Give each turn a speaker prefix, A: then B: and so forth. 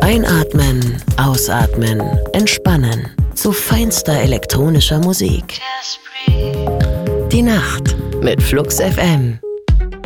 A: Einatmen, ausatmen, entspannen zu feinster elektronischer Musik. Die Nacht mit Flux FM.